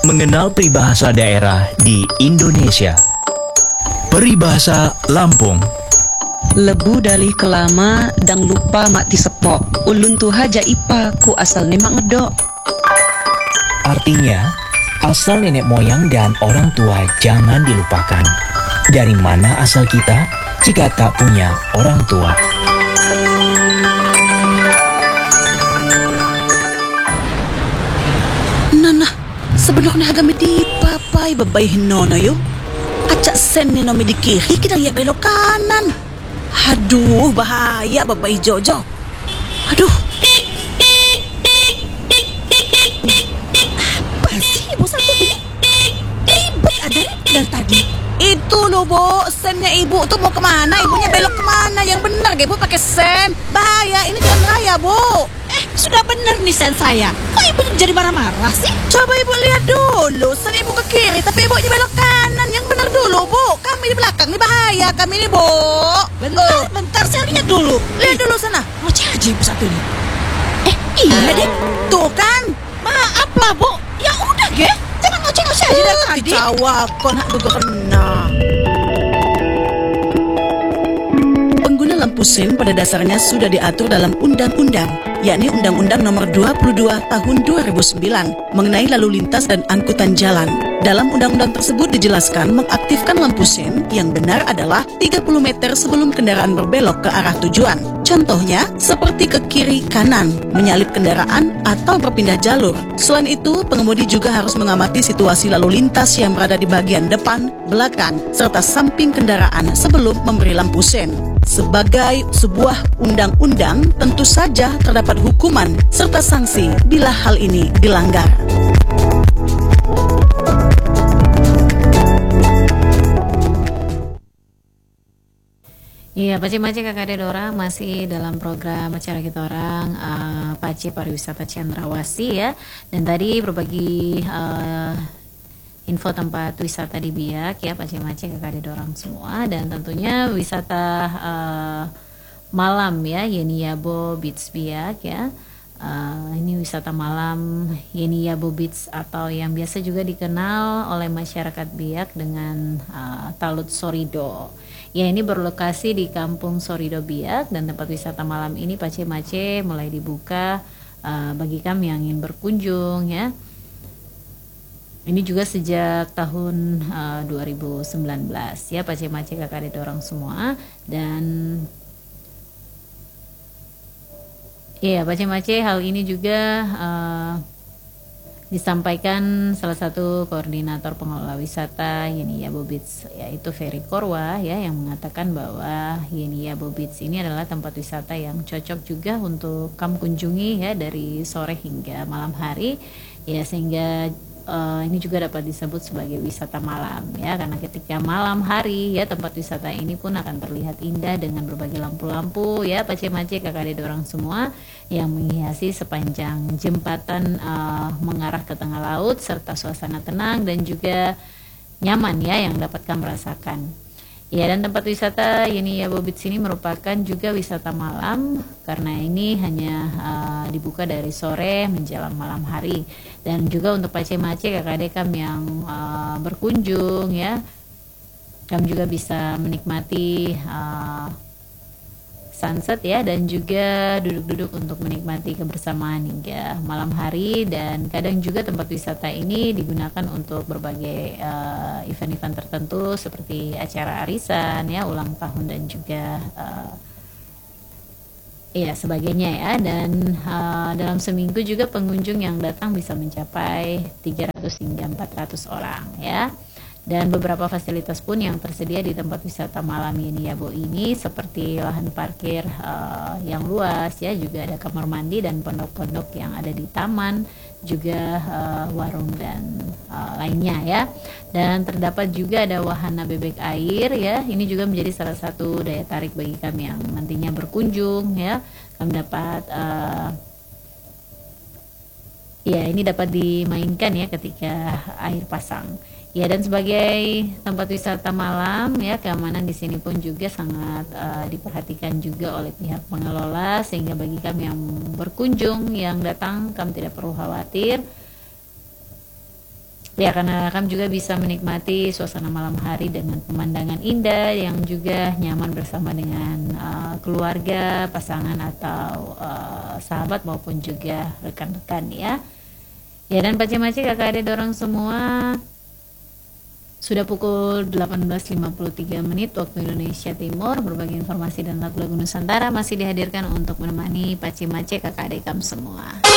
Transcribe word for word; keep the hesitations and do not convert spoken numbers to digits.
Mengenal peribahasa daerah di Indonesia. Peribahasa Lampung. Lebu dari kelama dang lupa mak tisepok. Ulun tuha jaipa ku asal nemak ngedok. Artinya, asal nenek moyang dan orang tua jangan dilupakan. Dari mana asal kita jika tak punya orang tua? Nana, sebenarnya agak di papai babai nono yuk. Acak sen nomi di kiri kita lihat belok kanan. Aduh, bahaya babai Jojo. Aduh. Apa sih ibu satu ini? Ribet ada dari tadi. Itu loh, Bu, sennya ibu tuh mau kemana? Ibunya belok kemana? Yang benar, ibu pakai sen. Bahaya, ini jalan raya, Bu. Eh, sudah benar nih sen saya. Kok ibu jadi marah-marah sih? Coba ibu lihat dulu, sen ibu ke kiri, tapi ibunya belok kanan. Yang benar dulu, Bu. Kami di belakang, ini bahaya kami nih, Bu. Bentar, bentar, saya lihat dulu. Lihat dulu sana. Mau caji ibu satu ini. Eh, iya deh. Tuh kan. Maaf lah, Bu. Ya udah, ge. Jangan ngoceh-ngoceh aja dari tadi. Jawab, kok nak juga kena. Pengguna lampu sen pada dasarnya sudah diatur dalam undang-undang, yakni Undang-Undang Nomor dua puluh dua Tahun dua ribu sembilan mengenai lalu lintas dan angkutan jalan. Dalam undang-undang tersebut dijelaskan mengaktifkan lampu sen yang benar adalah tiga puluh meter sebelum kendaraan berbelok ke arah tujuan. Contohnya seperti ke kiri kanan, menyalip kendaraan atau berpindah jalur. Selain itu, pengemudi juga harus mengamati situasi lalu lintas yang berada di bagian depan, belakang, serta samping kendaraan sebelum memberi lampu sen. Sebagai sebuah undang-undang, tentu saja terdapat hukuman serta sanksi bila hal ini dilanggar. Iya, Pace-Mace Kakak Dora masih dalam program acara kita orang uh, Pace Pariwisata Cendrawasih ya. Dan tadi berbagi uh, info tempat wisata di Biak ya, Pace-Mace Kakak Dora semua. Dan tentunya wisata uh, malam ya, Yeniabo Beach Biak ya. Uh, ini wisata malam Yeniabo Beach atau yang biasa juga dikenal oleh masyarakat Biak dengan uh, Talut Sorido. Ya, ini berlokasi di Kampung Sorido Biak dan tempat wisata malam ini Pace-Mace mulai dibuka uh, bagi kami yang ingin berkunjung ya. Ini juga sejak tahun uh, dua ribu sembilan belas ya, Pace-Mace Kakak dorong semua. Dan ya, Pace-Mace hal ini juga uh, disampaikan salah satu koordinator pengelola wisata Yeniabo Beach, yaitu Ferry Korwa ya, yang mengatakan bahwa Yeniabo Beach ini adalah tempat wisata yang cocok juga untuk kamu kunjungi ya dari sore hingga malam hari ya, sehingga Uh, ini juga dapat disebut sebagai wisata malam ya, karena ketika malam hari ya tempat wisata ini pun akan terlihat indah dengan berbagai lampu-lampu ya, Pace-Mace Kakak dorong semua yang menghiasi sepanjang jembatan uh, mengarah ke tengah laut, serta suasana tenang dan juga nyaman ya yang dapat kamu rasakan. Ya, dan tempat wisata Yeniabo Beach ini merupakan juga wisata malam karena ini hanya uh, dibuka dari sore menjelang malam hari. Dan juga untuk Pace-Mace Kakak Dekam yang uh, berkunjung ya, kamu juga bisa menikmati uh, sunset ya, dan juga duduk-duduk untuk menikmati kebersamaan hingga malam hari. Dan kadang juga tempat wisata ini digunakan untuk berbagai uh, event-event tertentu seperti acara arisan ya, ulang tahun dan juga uh, ya sebagainya ya. Dan uh, dalam seminggu juga pengunjung yang datang bisa mencapai tiga ratus hingga empat ratus orang ya. Dan beberapa fasilitas pun yang tersedia di tempat wisata malam Yeniabo ini seperti lahan parkir uh, yang luas ya, juga ada kamar mandi dan pondok-pondok yang ada di taman, juga uh, warung dan uh, lainnya ya. Dan terdapat juga ada wahana bebek air ya. Ini juga menjadi salah satu daya tarik bagi kami yang nantinya berkunjung ya. Kami dapat uh, ya ini dapat dimainkan ya ketika air pasang. Ya, dan sebagai tempat wisata malam ya, keamanan di sini pun juga sangat uh, diperhatikan juga oleh pihak pengelola, sehingga bagi kami yang berkunjung yang datang kami tidak perlu khawatir Ya, karena kamu juga bisa menikmati suasana malam hari dengan pemandangan indah yang juga nyaman bersama dengan uh, keluarga, pasangan atau uh, sahabat maupun juga rekan-rekan ya. Ya, dan pace-mace kakak adik dorong semua, sudah pukul delapan belas lima puluh tiga menit waktu Indonesia Timur. Berbagai informasi dan lagu-lagu Nusantara masih dihadirkan untuk menemani pace-mace kakak adik kamu semua.